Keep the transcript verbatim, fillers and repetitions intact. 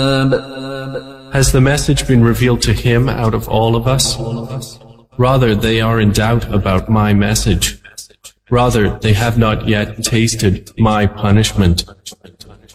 Has the message been revealed to him out of all of us? Rather, they are in doubt about my message. Rather, they have not yet tasted my punishment.